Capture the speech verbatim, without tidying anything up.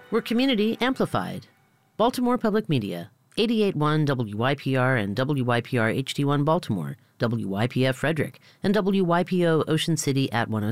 We're community amplified. Baltimore Public Media, eighty-eight point one W Y P R and W Y P R H D one Baltimore, W Y P F Frederick, and W Y P O Ocean City at one oh